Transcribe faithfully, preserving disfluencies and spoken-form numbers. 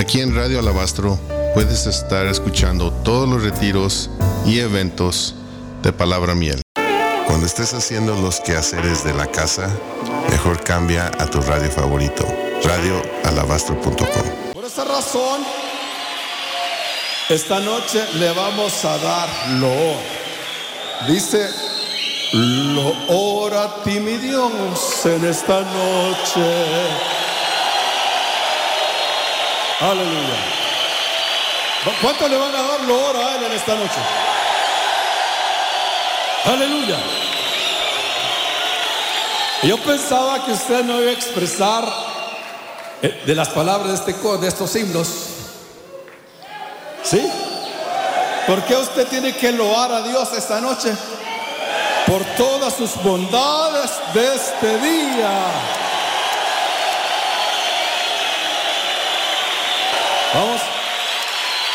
Aquí en Radio Alabastro puedes estar escuchando todos los retiros y eventos de Palabra Miel. Cuando estés haciendo los quehaceres de la casa, mejor cambia a tu radio favorito, radio alabastro punto com. Por esa razón, esta noche le vamos a dar loor. Dice, loor a ti, mi Dios, en esta noche. Aleluya. ¿Cuánto le van a dar loor a Él en esta noche? Aleluya. Yo pensaba que usted no iba a expresar de las palabras de, este, de estos himnos. ¿Sí? ¿Por qué usted tiene que loar a Dios esta noche? Por todas sus bondades de este día. Vamos.